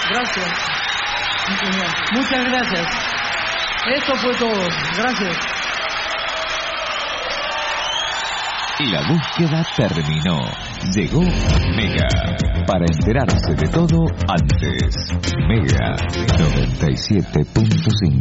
Gracias. Muchas gracias. Esto fue todo. Gracias. La búsqueda terminó. Llegó Mega. Para enterarse de todo antes. Mega 97.5.